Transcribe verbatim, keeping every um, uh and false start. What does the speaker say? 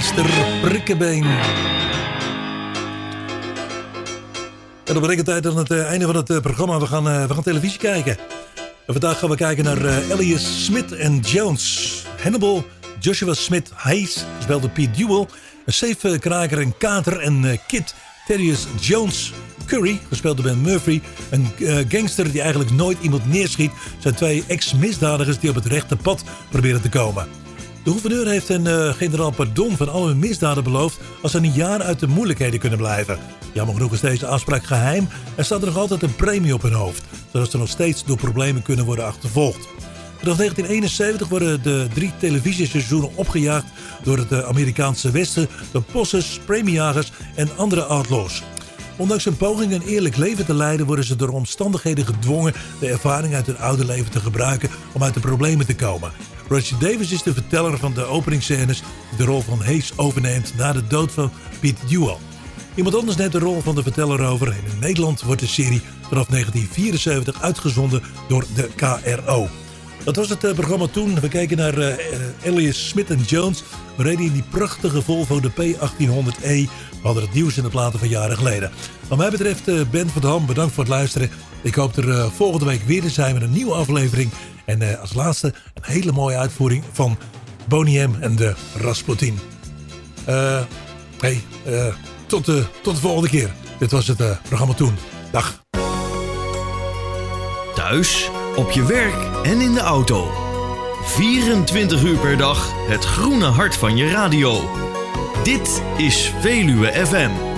meester Prikkebeen. En dat betekent tijd aan het uh, einde van het uh, programma. We gaan, uh, we gaan televisie kijken. En vandaag gaan we kijken naar uh, Elias Smith en Jones. Hannibal, Joshua Smith Hayes, gespeeld door Pete Duell. Een safekraker en kater. En uh, Kid Thaddeus Jones Curry, gespeeld door Ben Murphy. Een uh, gangster die eigenlijk nooit iemand neerschiet. Zijn twee ex-misdadigers die op het rechte pad proberen te komen. De gouverneur heeft een uh, generaal pardon van al hun misdaden beloofd als ze een jaar uit de moeilijkheden kunnen blijven. Jammer genoeg is deze afspraak geheim en staat er nog altijd een premie op hun hoofd, zodat ze nog steeds door problemen kunnen worden achtervolgd. Vanaf negentien eenenzeventig worden de drie televisieseizoenen opgejaagd door het Amerikaanse Westen, door possers, premiejagers en andere outlaws. Ondanks hun poging een eerlijk leven te leiden worden ze door omstandigheden gedwongen de ervaring uit hun oude leven te gebruiken om uit de problemen te komen. Roger Davis is de verteller van de openingsscènes die de rol van Hayes overneemt na de dood van Pete Duell. Iemand anders neemt de rol van de verteller over en in Nederland wordt de serie vanaf negentien vierenzeventig uitgezonden door de K R O. Dat was het uh, programma toen. We keken naar uh, Elias Smith en Jones. We reden in die prachtige Volvo de P achttienhonderd E. We hadden het nieuws in de platen van jaren geleden. Wat mij betreft, uh, Ben van Dam, bedankt voor het luisteren. Ik hoop er uh, volgende week weer te zijn met een nieuwe aflevering. En uh, als laatste een hele mooie uitvoering van Boney M en de Rasputin. Uh, hey, uh, tot, uh, tot de volgende keer. Dit was het uh, programma toen. Dag. Thuis, op je werk en in de auto. vierentwintig uur per dag het groene hart van je radio. Dit is Veluwe F M.